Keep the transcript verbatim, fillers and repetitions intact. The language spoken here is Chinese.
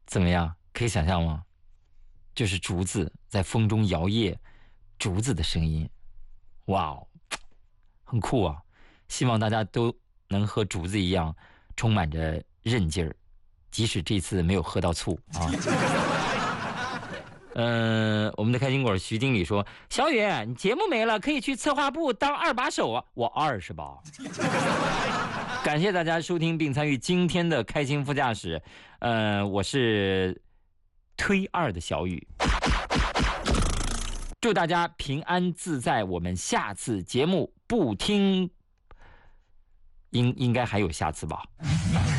怎么样？可以想象吗？就是竹子在风中摇曳，竹子的声音，哇哦，很酷啊！希望大家都能和竹子一样，充满着韧劲儿，即使这次没有喝到醋啊。嗯、呃，我们的开心果徐经理说：“小雨，你节目没了，可以去策划部当二把手啊。”我二是吧？感谢大家收听并参与今天的开心副驾驶。呃，我是推二的小雨，祝大家平安自在。我们下次节目不听，应应该还有下次吧。